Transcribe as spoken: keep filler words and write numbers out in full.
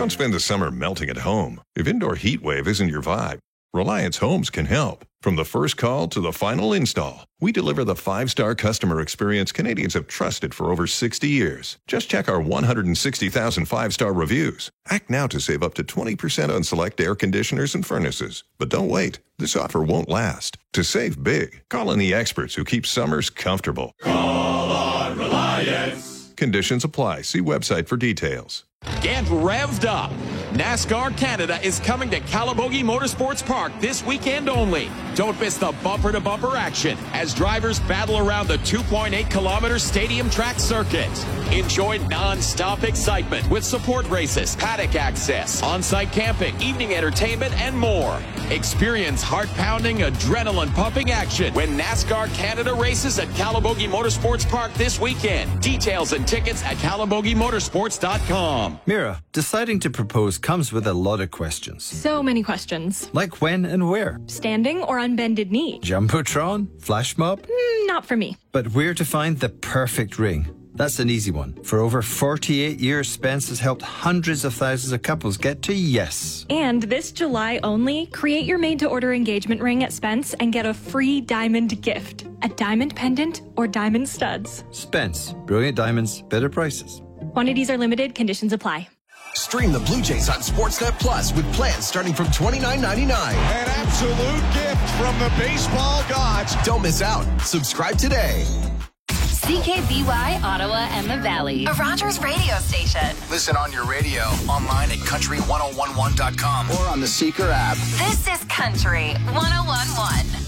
Don't spend the summer melting at home. If indoor heat wave isn't your vibe, Reliance Homes can help. From the first call to the final install, we deliver the five-star customer experience Canadians have trusted for over sixty years. Just check our one hundred sixty thousand five-star reviews. Act now to save up to twenty percent on select air conditioners and furnaces. But don't wait. This offer won't last. To save big, call in the experts who keep summers comfortable. Call on Reliance. Conditions apply. See website for details. Get revved up. NASCAR Canada is coming to Calabogie Motorsports Park this weekend only. Don't miss the bumper-to-bumper action as drivers battle around the two point eight kilometer stadium track circuit. Enjoy non-stop excitement with support races, paddock access, on-site camping, evening entertainment, and more. Experience heart-pounding, adrenaline-pumping action when NASCAR Canada races at Calabogie Motorsports Park this weekend. Details and tickets at calabogie motorsports dot com. Mira, deciding to propose comes with a lot of questions. So many questions. Like when and where? Standing or on bended knee? Jumbotron? Flash mob? Mm, not for me. But where to find the perfect ring? That's an easy one. For over forty-eight years, Spence has helped hundreds of thousands of couples get to yes. And this July only, create your made-to-order engagement ring at Spence and get a free diamond gift. A diamond pendant or diamond studs. Spence. Brilliant diamonds, better prices. Quantities are limited. Conditions apply. Stream the Blue Jays on Sportsnet Plus with plans starting from twenty-nine ninety-nine. An absolute gift from the baseball gods. Don't miss out. Subscribe today. C K B Y, Ottawa and the Valley. A Rogers radio station. Listen on your radio, online at country ten eleven dot com, or on the Seeker app. This is Country ten eleven.